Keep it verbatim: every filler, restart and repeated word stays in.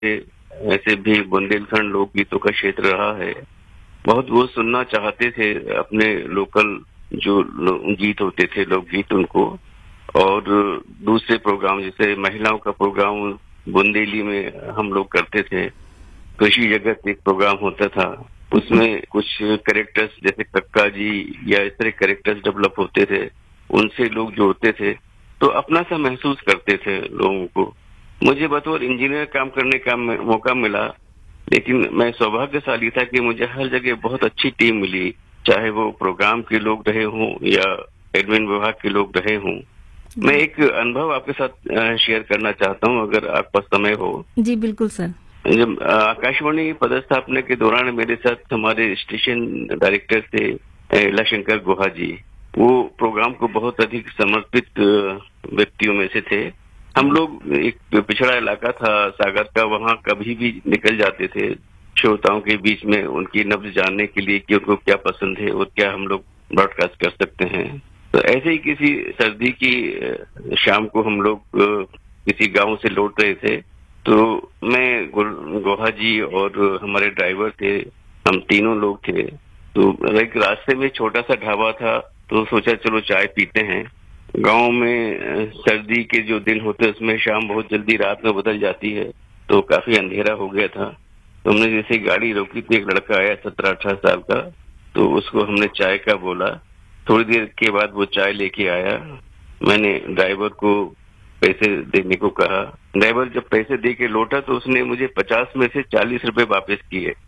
ऐसे भी बुंदेलखंड लोकगीतों का क्षेत्र रहा है। बहुत वो सुनना चाहते थे अपने लोकल जो लो गीत होते थे, लोकगीत उनको। और दूसरे प्रोग्राम जैसे महिलाओं का प्रोग्राम बुंदेली में हम लोग करते थे। कृषि जगत एक प्रोग्राम होता था, उसमें कुछ कैरेक्टर्स जैसे कक्का जी या इस तरह कैरेक्टर्स डेवलप होते थे, उनसे लोग जोड़ते थे, तो अपना सा महसूस करते थे लोगों को। मुझे बतौर इंजीनियर काम करने का मौका मिला, लेकिन मैं सौभाग्यशाली था कि मुझे हर जगह बहुत अच्छी टीम मिली, चाहे वो प्रोग्राम के लोग रहे हों या एडमिन विभाग के लोग रहे हों। मैं जी। एक अनुभव आपके साथ शेयर करना चाहता हूं, अगर आपके पास समय हो। जी, बिल्कुल सर। जब आकाशवाणी पदस्थापना के दौरान मेरे साथ हमारे स्टेशन डायरेक्टर थे लशंकर गुहा जी। वो प्रोग्राम को बहुत अधिक समर्पित व्यक्तियों में से थे। हम लोग एक पिछड़ा इलाका था सागर का, वहाँ कभी भी निकल जाते थे श्रोताओं के बीच में उनकी नब्ज जानने के लिए कि उनको क्या पसंद है और क्या हम लोग ब्रॉडकास्ट कर सकते हैं। तो ऐसे ही किसी सर्दी की शाम को हम लोग किसी गांव से लौट रहे थे, तो मैं गुहा जी और हमारे ड्राइवर थे, हम तीनों लोग थे। तो एक रास्ते में छोटा सा ढाबा था, तो सोचा चलो चाय पीते हैं। गांव में सर्दी के जो दिन होते हैं उसमें शाम बहुत जल्दी रात में बदल जाती है, तो काफी अंधेरा हो गया था। तो हमने जैसे गाड़ी रोकी तो एक लड़का आया सत्रह अठारह साल का, तो उसको हमने चाय का बोला। थोड़ी देर के बाद वो चाय लेके आया, मैंने ड्राइवर को पैसे देने को कहा। ड्राइवर जब पैसे दे के लौटा तो उसने मुझे पचास में से चालीस रुपए वापस किए।